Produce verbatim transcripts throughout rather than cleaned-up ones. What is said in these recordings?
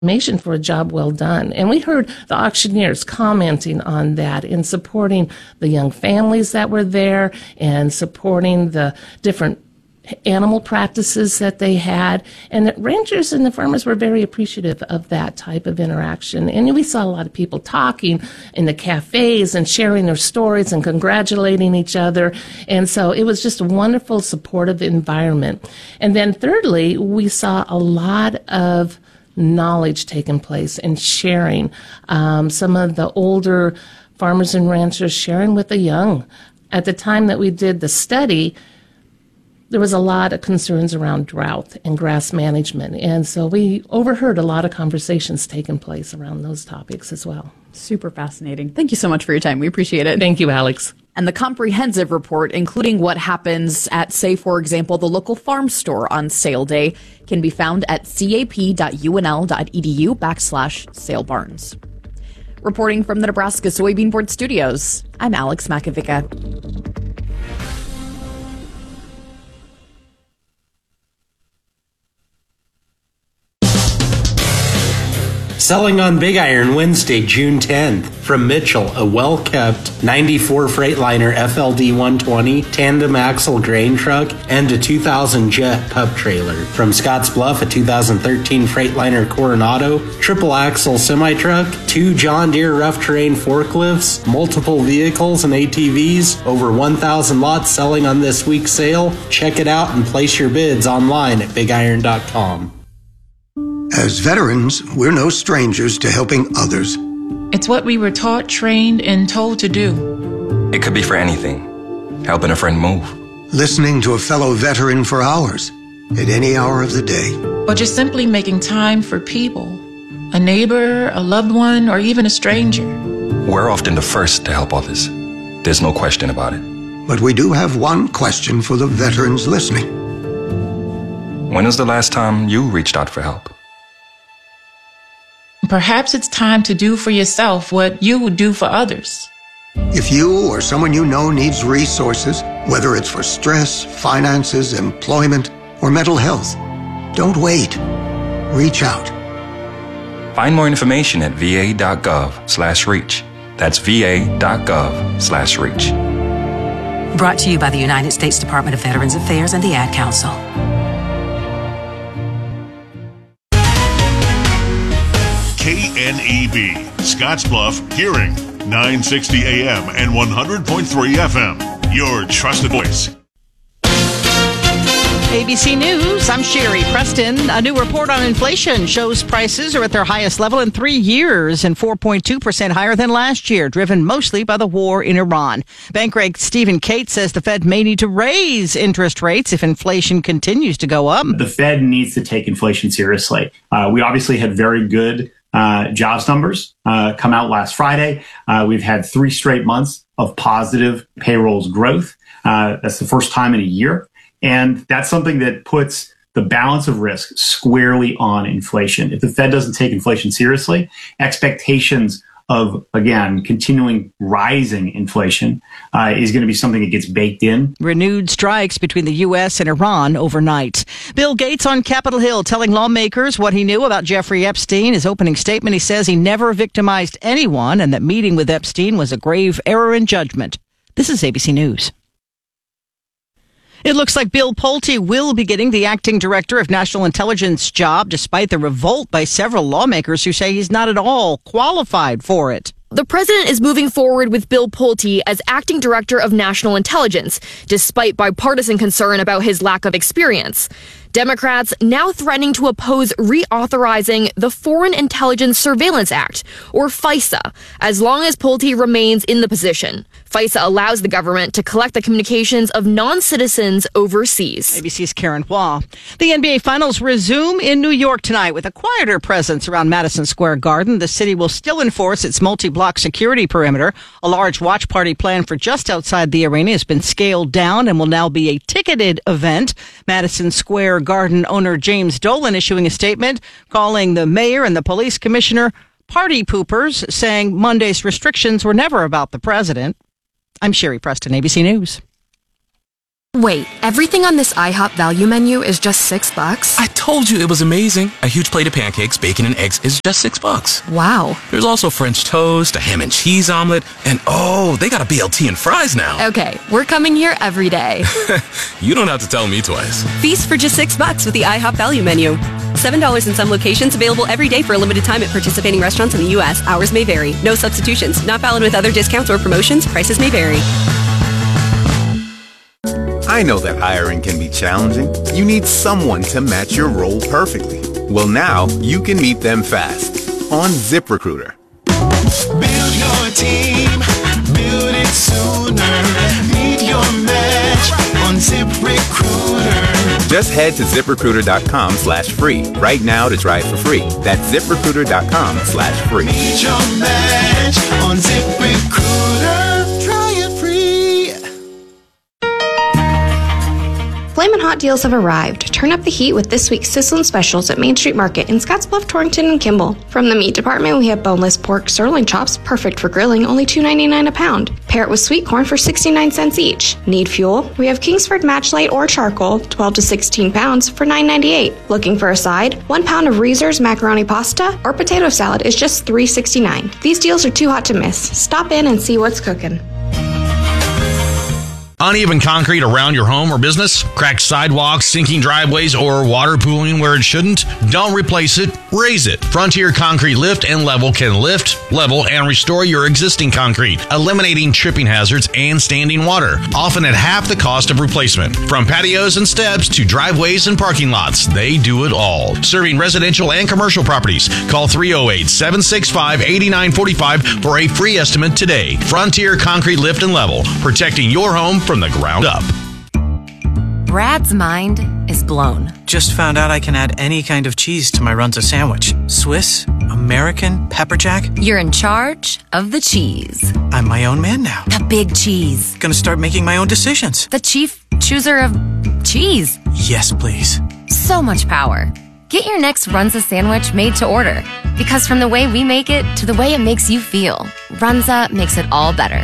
for a job well done. And we heard the auctioneers commenting on that and supporting the young families that were there and supporting the different animal practices that they had. And the ranchers and the farmers were very appreciative of that type of interaction. And we saw a lot of people talking in the cafes and sharing their stories and congratulating each other. And so it was just a wonderful, supportive environment. And then thirdly, we saw a lot of knowledge taking place and sharing. Um, some of the older farmers and ranchers sharing with the young. At the time that we did the study, there was a lot of concerns around drought and grass management. And so we overheard a lot of conversations taking place around those topics as well. Super fascinating. Thank you so much for your time. We appreciate it. Thank you, Alex. And the comprehensive report, including what happens at, say, for example, the local farm store on sale day, can be found at cap.unl.edu backslash sale barns. Reporting from the Nebraska Soybean Board Studios, I'm Alex Makovica. Selling on Big Iron Wednesday, June tenth. From Mitchell, a well-kept ninety-four Freightliner F L D one twenty tandem axle grain truck and a two thousand Jet pup trailer. From Scotts Bluff, a two thousand thirteen Freightliner Coronado, triple axle semi-truck, two John Deere rough terrain forklifts, multiple vehicles and A T Vs, over one thousand lots selling on this week's sale. Check it out and place your bids online at big iron dot com. As veterans, we're no strangers to helping others. It's what we were taught, trained, and told to do. It could be for anything. Helping a friend move. Listening to a fellow veteran for hours, at any hour of the day. Or just simply making time for people. A neighbor, a loved one, or even a stranger. We're often the first to help others. There's no question about it. But we do have one question for the veterans listening. When was the last time you reached out for help? Perhaps it's time to do for yourself what you would do for others. If you or someone you know needs resources, whether it's for stress, finances, employment, or mental health, don't wait. Reach out. Find more information at va.gov slash reach. That's va.gov slash reach. Brought to you by the United States Department of Veterans Affairs and the Ad Council. K N E B, Scottsbluff, Hearing, nine sixty A M and one hundred point three F M. Your trusted voice. A B C News, I'm Sherry Preston. A new report on inflation shows prices are at their highest level in three years and four point two percent higher than last year, driven mostly by the war in Iran. Bankrate Stephen Cates says the Fed may need to raise interest rates if inflation continues to go up. The Fed needs to take inflation seriously. Uh, we obviously had very good uh, jobs numbers uh, come out last Friday. Uh, we've had three straight months of positive payrolls growth. Uh, that's the first time in a year. And that's something that puts the balance of risk squarely on inflation. If the Fed doesn't take inflation seriously, expectations of, again, continuing rising inflation uh, is going to be something that gets baked in. Renewed strikes between the U S and Iran overnight. Bill Gates on Capitol Hill telling lawmakers what he knew about Jeffrey Epstein. His opening statement, he says he never victimized anyone and that meeting with Epstein was a grave error in judgment. This is A B C News. It looks like Bill Pulte will be getting the acting director of national intelligence job, despite the revolt by several lawmakers who say he's not at all qualified for it. The president is moving forward with Bill Pulte as acting director of national intelligence, despite bipartisan concern about his lack of experience. Democrats now threatening to oppose reauthorizing the Foreign Intelligence Surveillance Act, or FISA, as long as Pulte remains in the position. FISA allows the government to collect the communications of non-citizens overseas. A B C's Karen Hua. The N B A Finals resume in New York tonight with a quieter presence around Madison Square Garden. The city will still enforce its multi-block security perimeter. A large watch party planned for just outside the arena has been scaled down and will now be a ticketed event. Madison Square Garden owner James Dolan issuing a statement calling the mayor and the police commissioner party poopers, saying Monday's restrictions were never about the president. I'm Sherry Preston, A B C News. Wait, everything on this IHOP value menu is just six bucks? I told you it was amazing. A huge plate of pancakes, bacon, and eggs is just six bucks. Wow. There's also French toast, a ham and cheese omelet, and oh, they got a B L T and fries now. Okay, we're coming here every day. You don't have to tell me twice. Feast for just six bucks with the IHOP value menu. seven dollars in some locations, available every day for a limited time at participating restaurants in the U S. Hours may vary. No substitutions. Not valid with other discounts or promotions. Prices may vary. I know that hiring can be challenging. You need someone to match your role perfectly. Well, now you can meet them fast on ZipRecruiter. Build your team, build it sooner. Meet your match on ZipRecruiter. Just head to ZipRecruiter.com slash free right now to try it for free. That's ZipRecruiter.com slash free. Meet your match on ZipRecruiter. Try it free. Flamin' Hot deals have arrived. Turn up the heat with this week's sizzling specials at Main Street Market in Scottsbluff, Torrington, and Kimball. From the meat department, we have boneless pork sirloin chops, perfect for grilling, only two ninety-nine a pound. Pair it with sweet corn for sixty-nine cents each. Need fuel? We have Kingsford Match Light or Charcoal, twelve to sixteen pounds for nine ninety-eight. Looking for a side? One pound of Reese's macaroni pasta or potato salad is just three sixty-nine. These deals are too hot to miss. Stop in and see what's cooking. Uneven concrete around your home or business? Cracked sidewalks, sinking driveways, or water pooling where it shouldn't? Don't replace it, raise it. Frontier Concrete Lift and Level can lift, level, and restore your existing concrete, eliminating tripping hazards and standing water, often at half the cost of replacement. From patios and steps to driveways and parking lots, they do it all. Serving residential and commercial properties. Call three oh eight, seven six five, eight nine four five for a free estimate today. Frontier Concrete Lift and Level, protecting your home from the ground up. Brad's mind is blown. Just found out I can add any kind of cheese to my Runza sandwich. Swiss, American, pepper jack. You're in charge of the cheese. I'm my own man now. The big cheese. Gonna start making my own decisions. The chief chooser of cheese. Yes, please. So much power. Get your next Runza sandwich made to order. Because from the way we make it to the way it makes you feel, Runza makes it all better.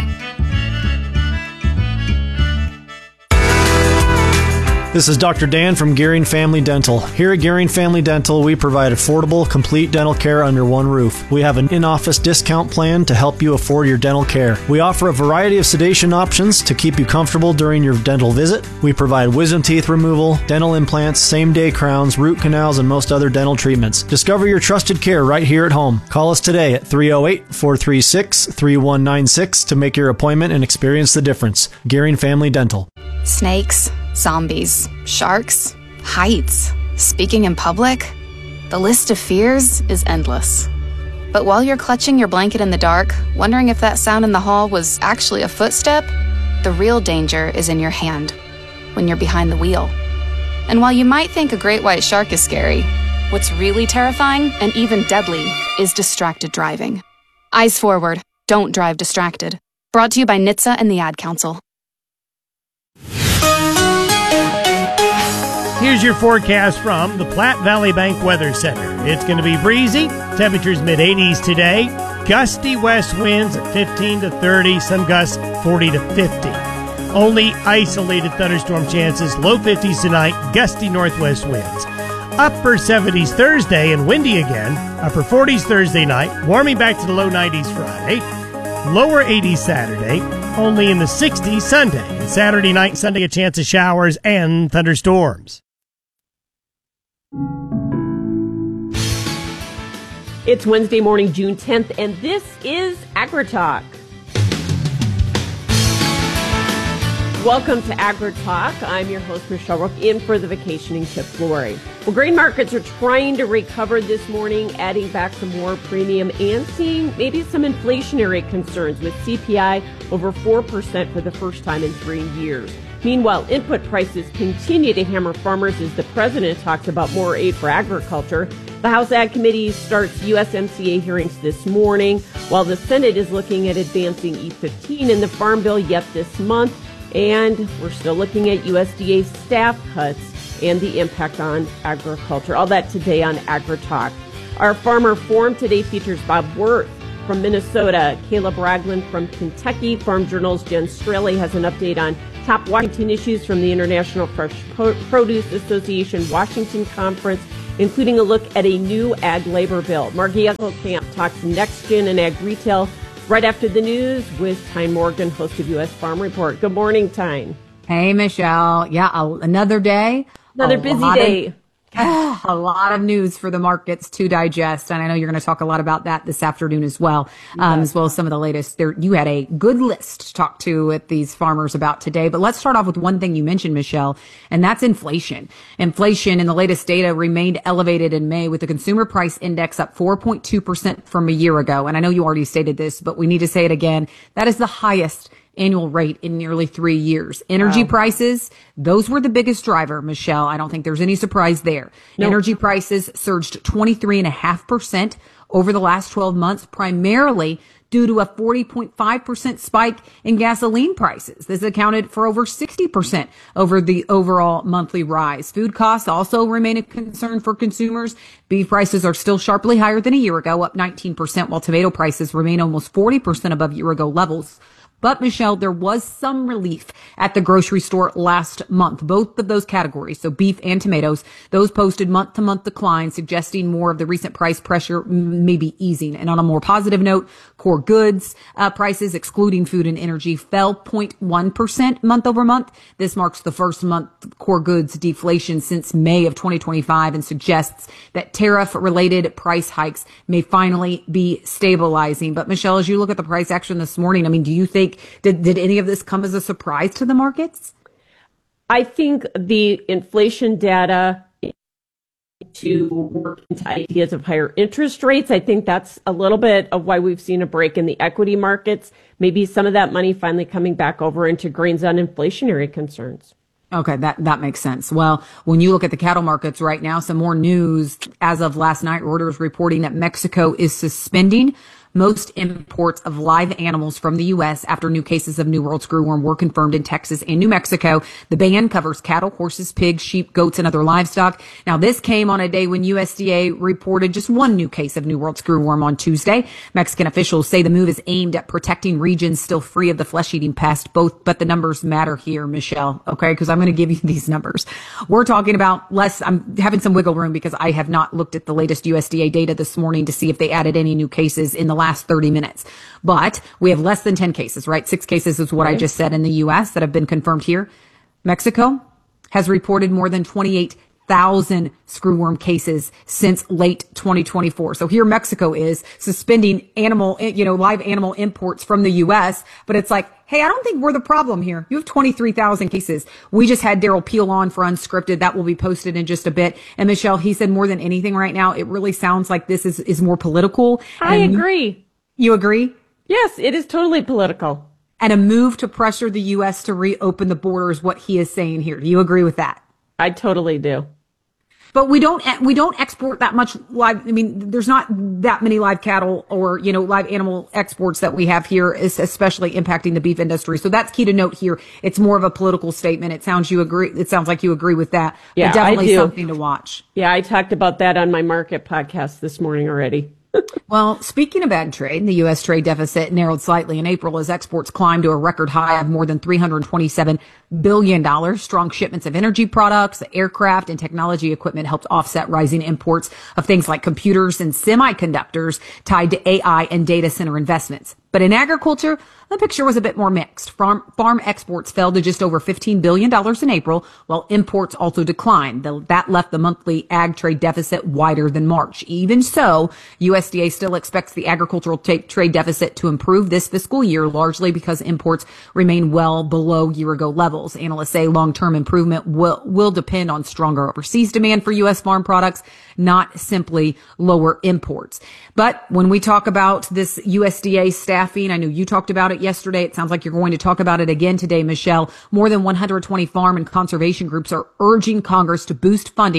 This is Doctor Dan from Gearing Family Dental. Here at Gearing Family Dental, we provide affordable, complete dental care under one roof. We have an in-office discount plan to help you afford your dental care. We offer a variety of sedation options to keep you comfortable during your dental visit. We provide wisdom teeth removal, dental implants, same-day crowns, root canals, and most other dental treatments. Discover your trusted care right here at home. Call us today at three oh eight, four three six, three one nine six to make your appointment and experience the difference. Gearing Family Dental. Snakes, zombies, sharks, heights, speaking in public. The list of fears is endless. But while you're clutching your blanket in the dark, wondering if that sound in the hall was actually a footstep, the real danger is in your hand, when you're behind the wheel. And while you might think a great white shark is scary, what's really terrifying and even deadly is distracted driving. Eyes forward, don't drive distracted. Brought to you by N H T S A and the Ad Council. Here's your forecast from the Platte Valley Bank Weather Center. It's going to be breezy, temperatures mid eighties today, gusty west winds at fifteen to thirty, some gusts forty to fifty. Only isolated thunderstorm chances, low fifties tonight, gusty northwest winds. Upper seventies Thursday and windy again, upper forties Thursday night, warming back to the low nineties Friday, lower eighties Saturday, only in the sixties Sunday. And Saturday night and Sunday a chance of showers and thunderstorms. It's Wednesday morning, June tenth, and this is AgriTalk. Welcome to AgriTalk. I'm your host, Michelle Rook, in for the vacationing Chip Flory. Well, grain markets are trying to recover this morning, adding back some more premium and seeing maybe some inflationary concerns with C P I over four percent for the first time in three years. Meanwhile, input prices continue to hammer farmers as the president talks about more aid for agriculture. The House Ag Committee starts U S M C A hearings this morning, while the Senate is looking at advancing E fifteen in the Farm Bill yet this month. And we're still looking at U S D A staff cuts and the impact on agriculture. All that today on AgriTalk. Our Farmer Forum today features Bob Wirth from Minnesota, Caleb Ragland from Kentucky, Farm Journal's Jen Straley has an update on Top Washington issues from the International Fresh Produce Association Washington Conference, including a look at a new ag labor bill. Margie Eckelkamp talks next gen and ag retail right after the news with Tyne Morgan, host of U S Farm Report. Good morning, Tyne. Hey, Michelle. Yeah, a, another day. Another busy day. Of, uh, a lot of news for the markets to digest. And I know you're going to talk a lot about that this afternoon as well, um, yes. as well as some of the latest. There, you had a good list to talk to with these farmers about today. But let's start off with one thing you mentioned, Michelle, and that's inflation. Inflation in the latest data remained elevated in May, with the consumer price index up four point two percent from a year ago. And I know you already stated this, but we need to say it again. That is the highest annual rate in nearly three years. Energy wow. prices, those were the biggest driver, Michelle. I don't think there's any surprise there. Nope. Energy prices surged twenty-three point five percent over the last twelve months, primarily due to a forty point five percent spike in gasoline prices. This accounted for over sixty percent over the overall monthly rise. Food costs also remain a concern for consumers. Beef prices are still sharply higher than a year ago, up nineteen percent, while tomato prices remain almost forty percent above year ago levels. But, Michelle, there was some relief at the grocery store last month. Both of those categories, so beef and tomatoes, those posted month-to-month declines, suggesting more of the recent price pressure may be easing. And on a more positive note, core goods uh, prices, excluding food and energy, fell zero point one percent month over month. This marks the first month core goods deflation since May of twenty twenty-five and suggests that tariff-related price hikes may finally be stabilizing. But, Michelle, as you look at the price action this morning, I mean, do you think Did, did any of this come as a surprise to the markets? I think the inflation data to work into ideas of higher interest rates. I think that's a little bit of why we've seen a break in the equity markets. Maybe some of that money finally coming back over into grains on inflationary concerns. Okay, that, that makes sense. Well, when you look at the cattle markets right now, some more news as of last night, Reuters reporting that Mexico is suspending most imports of live animals from the U S after new cases of New World screwworm were confirmed in Texas and New Mexico. The ban covers cattle, horses, pigs, sheep, goats, and other livestock. Now, this came on a day when U S D A reported just one new case of New World screwworm on Tuesday. Mexican officials say the move is aimed at protecting regions still free of the flesh-eating pest, both, but the numbers matter here, Michelle, okay? Because I'm going to give you these numbers. We're talking about less, I'm having some wiggle room because I have not looked at the latest U S D A data this morning to see if they added any new cases in the last thirty minutes. But we have less than ten cases, right? Six cases is what right. I just said in the U S that have been confirmed here. Mexico has reported more than twenty-eight thousand screwworm cases since late twenty twenty-four. So here Mexico is suspending animal, you know, live animal imports from the U S, but it's like, hey, I don't think we're the problem here. You have twenty-three thousand cases. We just had Daryl Peel on for Unscripted. That will be posted in just a bit. And Michelle, he said more than anything right now, it really sounds like this is, is more political. I and agree. You agree? Yes, it is totally political. And a move to pressure the U S to reopen the border is what he is saying here. Do you agree with that? I totally do. But we don't, we don't export that much live. I mean, there's not that many live cattle or, you know, live animal exports that we have here, especially impacting the beef industry. So that's key to note here. It's more of a political statement. It sounds you agree. It sounds like you agree with that. Yeah, but definitely I do. Something to watch. Yeah, I talked about that on my market podcast this morning already. Well, speaking of ag trade, the U S trade deficit narrowed slightly in April as exports climbed to a record high of more than three hundred twenty-seven billion dollars. Strong shipments of energy products, aircraft, and technology equipment helped offset rising imports of things like computers and semiconductors tied to A I and data center investments. But in agriculture, the picture was a bit more mixed. Farm, farm exports fell to just over fifteen billion dollars in April, while imports also declined. The, that left the monthly ag trade deficit wider than March. Even so, U S D A still expects the agricultural t- trade deficit to improve this fiscal year, largely because imports remain well below year-ago levels. Analysts say long-term improvement will, will depend on stronger overseas demand for U S farm products, not simply lower imports. But when we talk about this U S D A staffing, I know you talked about it yesterday. It sounds like you're going to talk about it again today, Michelle. More than one hundred twenty farm and conservation groups are urging Congress to boost funding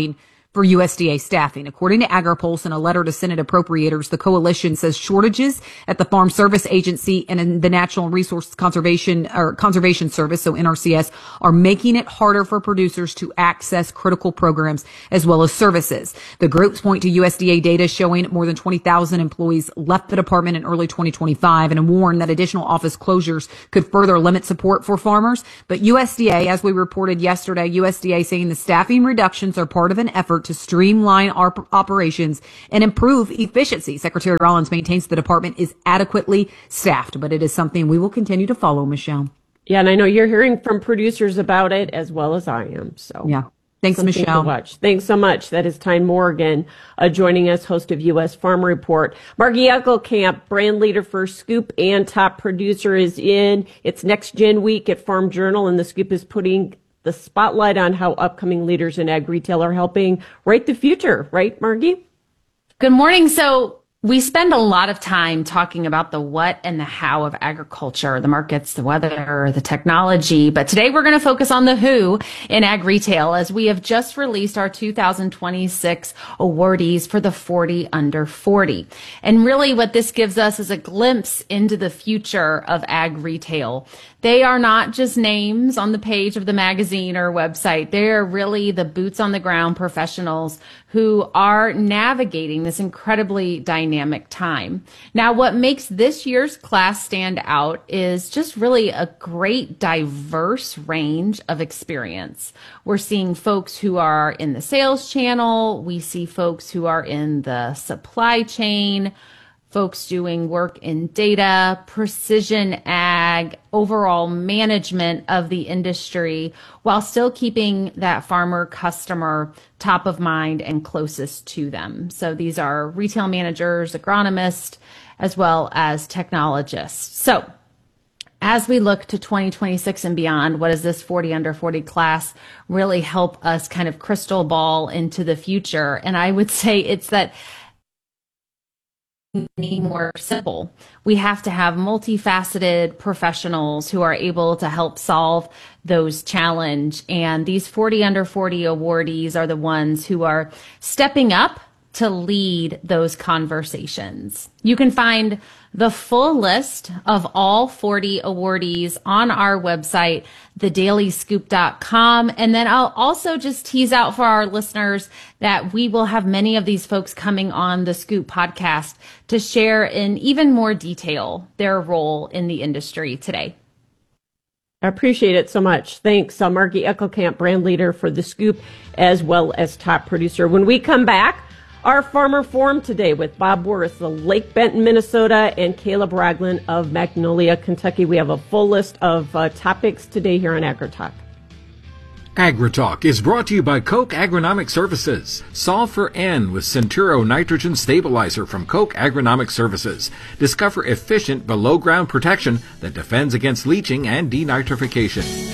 for U S D A staffing. According to AgriPulse, in a letter to Senate appropriators, the coalition says shortages at the Farm Service Agency and in the Natural Resource Conservation or Conservation Service, so N R C S, are making it harder for producers to access critical programs as well as services. The groups point to U S D A data showing more than twenty thousand employees left the department in early twenty twenty-five and warn that additional office closures could further limit support for farmers. But U S D A, as we reported yesterday, U S D A saying the staffing reductions are part of an effort to streamline our operations and improve efficiency. Secretary Rollins maintains the department is adequately staffed, but it is something we will continue to follow, Michelle. Yeah, and I know you're hearing from producers about it as well as I am. So yeah. Thanks, Something Michelle. To watch. Thanks so much. That is Tyne Morgan uh, joining us, host of U S Farm Report. Margie Eckelkamp, brand leader for Scoop and top producer, is in. It's Next Gen Week at Farm Journal, and the Scoop is putting the spotlight on how upcoming leaders in ag retail are helping write the future. Right, Margie? Good morning. So we spend a lot of time talking about the what and the how of agriculture, the markets, the weather, the technology. But today we're going to focus on the who in ag retail, as we have just released our two thousand twenty-six awardees for the forty under forty. And really what this gives us is a glimpse into the future of ag retail. They are not just names on the page of the magazine or website. They are really the boots on the ground professionals who are navigating this incredibly dynamic time. Now, what makes this year's class stand out is just really a great diverse range of experience. We're seeing folks who are in the sales channel. We see folks who are in the supply chain, folks doing work in data, precision ag, overall management of the industry, while still keeping that farmer customer top of mind and closest to them. So these are retail managers, agronomists, as well as technologists. So as we look to twenty twenty-six and beyond, what does this forty under forty class really help us kind of crystal ball into the future? And I would say it's that need more simple. We have to have multifaceted professionals who are able to help solve those challenges. And these forty under forty awardees are the ones who are stepping up to lead those conversations. You can find the full list of all forty awardees on our website, the daily scoop dot com. And then I'll also just tease out for our listeners that we will have many of these folks coming on the Scoop podcast to share in even more detail their role in the industry today. I appreciate it so much. Thanks, uh, Margie Eckelkamp, brand leader for the Scoop, as well as top producer. When we come back, our Farmer Forum today with Bob Worth of Lake Benton, Minnesota, and Caleb Ragland of Magnolia, Kentucky. We have a full list of uh, topics today here on AgriTalk. AgriTalk is brought to you by Koch Agronomic Services. Solve for N with Centuro Nitrogen Stabilizer from Koch Agronomic Services. Discover efficient below-ground protection that defends against leaching and denitrification.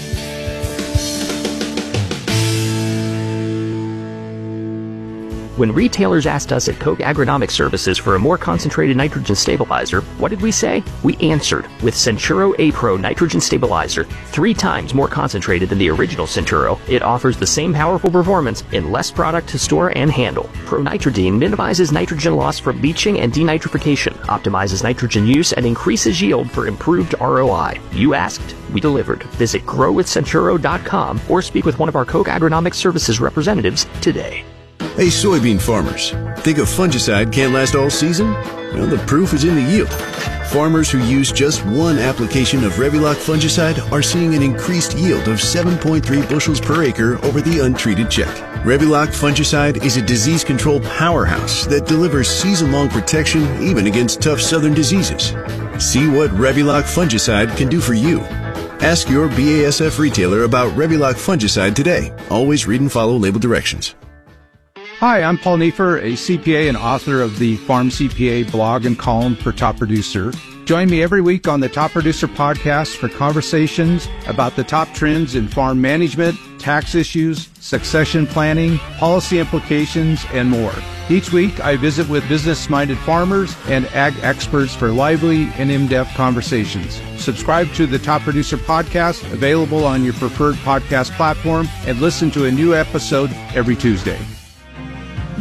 When retailers asked us at Koch Agronomic Services for a more concentrated nitrogen stabilizer, what did we say? We answered with Centuro A-Pro Nitrogen Stabilizer. Three times more concentrated than the original Centuro, it offers the same powerful performance in less product to store and handle. Pronitrodene minimizes nitrogen loss from leaching and denitrification, optimizes nitrogen use, and increases yield for improved R O I. You asked, we delivered. Visit grow with centuro dot com or speak with one of our Koch Agronomic Services representatives today. Hey, soybean farmers, think a fungicide can't last all season? Well, the proof is in the yield. Farmers who use just one application of Reviloc fungicide are seeing an increased yield of seven point three bushels per acre over the untreated check. Reviloc fungicide is a disease control powerhouse that delivers season-long protection even against tough southern diseases. See what Reviloc fungicide can do for you. Ask your B A S F retailer about Reviloc fungicide today. Always read and follow label directions. Hi, I'm Paul Nefer, a C P A and author of the Farm C P A blog and column for Top Producer. Join me every week on the Top Producer podcast for conversations about the top trends in farm management, tax issues, succession planning, policy implications, and more. Each week, I visit with business-minded farmers and ag experts for lively and in-depth conversations. Subscribe to the Top Producer podcast, available on your preferred podcast platform, and listen to a new episode every Tuesday.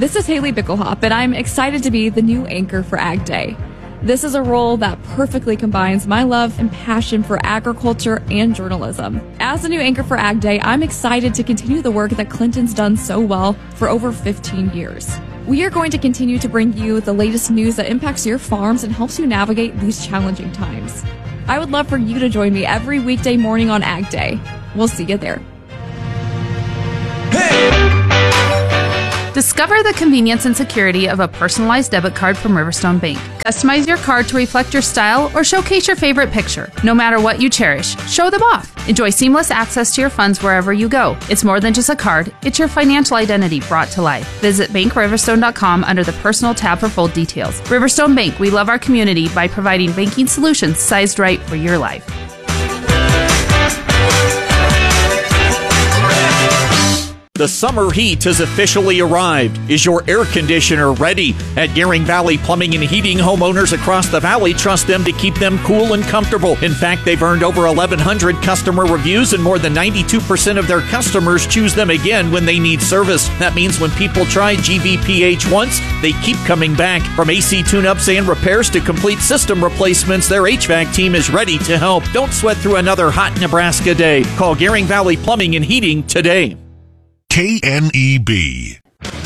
This is Haley Bickelhop, and I'm excited to be the new anchor for Ag Day. This is a role that perfectly combines my love and passion for agriculture and journalism. As the new anchor for Ag Day, I'm excited to continue the work that Clinton's done so well for over fifteen years. We are going to continue to bring you the latest news that impacts your farms and helps you navigate these challenging times. I would love for you to join me every weekday morning on Ag Day. We'll see you there. Discover the convenience and security of a personalized debit card from Riverstone Bank. Customize your card to reflect your style or showcase your favorite picture. No matter what you cherish, show them off. Enjoy seamless access to your funds wherever you go. It's more than just a card, it's your financial identity brought to life. Visit bank riverstone dot com under the Personal tab for full details. Riverstone Bank, we love our community by providing banking solutions sized right for your life. The summer heat has officially arrived. Is your air conditioner ready? At Gearing Valley Plumbing and Heating, homeowners across the valley trust them to keep them cool and comfortable. In fact, they've earned over eleven hundred customer reviews, and more than ninety-two percent of their customers choose them again when they need service. That means when people try G V P H once, they keep coming back. From A C tune-ups and repairs to complete system replacements, their H V A C team is ready to help. Don't sweat through another hot Nebraska day. Call Gearing Valley Plumbing and Heating today. K N E B.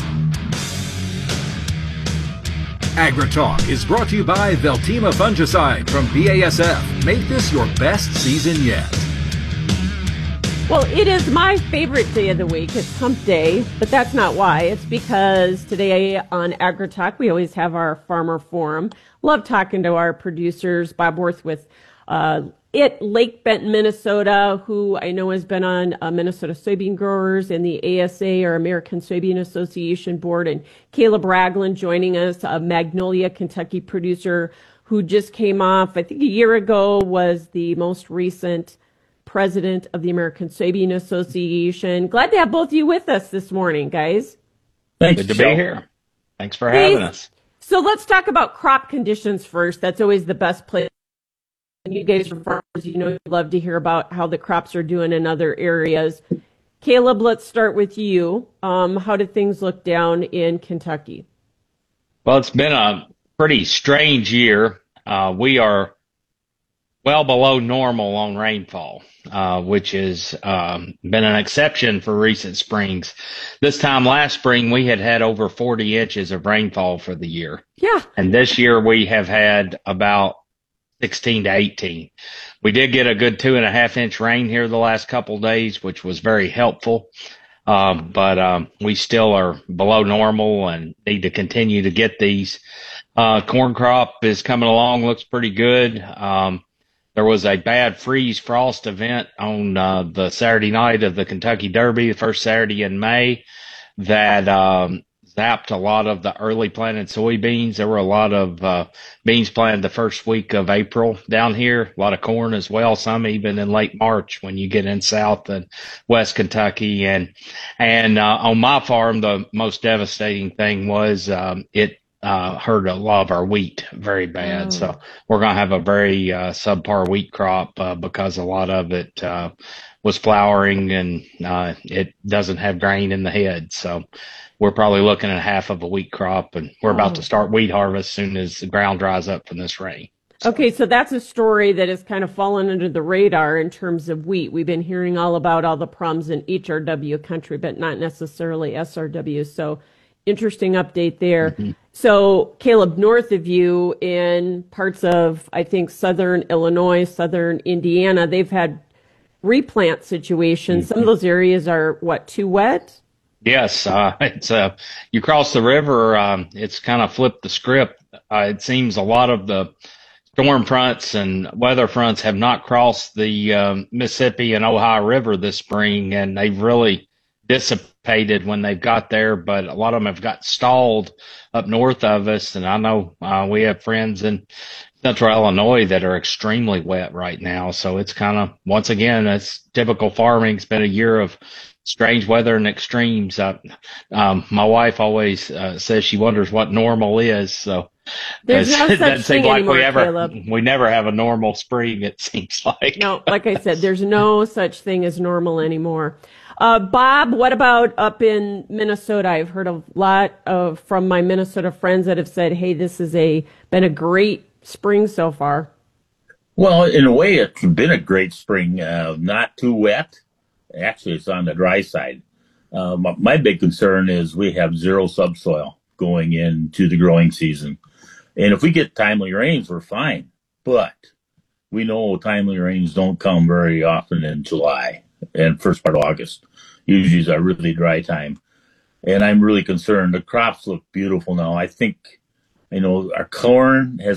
AgriTalk is brought to you by Veltima Fungicide from B A S F. Make this your best season yet. Well, it is my favorite day of the week. It's hump day, but that's not why. It's because today on AgriTalk, we always have our farmer forum. Love talking to our producers, Bob Worth with uh, It Lake Benton, Minnesota, who I know has been on uh, Minnesota Soybean Growers and the A S A, or American Soybean Association Board, and Caleb Ragland joining us, a Magnolia, Kentucky producer who just came off, I think a year ago, was the most recent president of the American Soybean Association. Glad to have both of you with us this morning, guys. Thanks. Good to be here. Thanks for having us. So let's talk about crop conditions first. That's always the best place. You guys are farmers, you know, you love to hear about how the crops are doing in other areas. Caleb, let's start with you. Um, how did things look down in Kentucky? Well, it's been a pretty strange year. Uh, we are well below normal on rainfall, uh, which has um, been an exception for recent springs. This time last spring, we had had over forty inches of rainfall for the year. Yeah. And this year we have had about sixteen to eighteen. We did get a good two and a half inch rain here the last couple of days, which was very helpful. Um, but um, we still are below normal and need to continue to get these. Uh, corn crop is coming along, looks pretty good. Um, there was a bad freeze frost event on uh, the Saturday night of the Kentucky Derby, the first Saturday in May, that um, zapped a lot of the early planted soybeans. There were a lot of uh, beans planted the first week of April down here, a lot of corn as well, some even in late March when you get in South and West Kentucky. And and uh, on my farm, the most devastating thing was um, it uh, hurt a lot of our wheat very bad. Oh. So we're going to have a very uh, subpar wheat crop uh, because a lot of it uh, was flowering and uh, it doesn't have grain in the head. So we're probably looking at half of a wheat crop, and we're about to start wheat harvest as soon as the ground dries up from this rain. So. Okay, so that's a story that has kind of fallen under the radar in terms of wheat. We've been hearing all about all the problems in H R W country, but not necessarily S R W. So interesting update there. Mm-hmm. So Caleb, north of you in parts of, I think, southern Illinois, southern Indiana, they've had replant situations. Mm-hmm. Some of those areas are, what, too wet? Yes, uh, it's uh, you cross the river, um, it's kind of flipped the script. Uh, it seems a lot of the storm fronts and weather fronts have not crossed the um, Mississippi and Ohio River this spring, and they've really dissipated when they've got there, but a lot of them have got stalled up north of us. And I know uh, we have friends in central Illinois that are extremely wet right now. So it's kind of, once again, it's typical farming. It's been a year of strange weather and extremes. Uh, um, my wife always uh, says she wonders what normal is. So there's no such doesn't thing seem like anymore, we ever, Caleb. we never have a normal spring, it seems like. No, like I said, there's no such thing as normal anymore. Uh, Bob, what about up in Minnesota? I've heard a lot of from my Minnesota friends that have said, "Hey, this has a been a great spring so far." Well, in a way, it's been a great spring. Uh, not too wet. Actually, it's on the dry side. Uh, my, my big concern is we have zero subsoil going into the growing season. And if we get timely rains, we're fine. But we know timely rains don't come very often in July and first part of August. Usually is a really dry time. And I'm really concerned. The crops look beautiful now. I think, you know, our corn has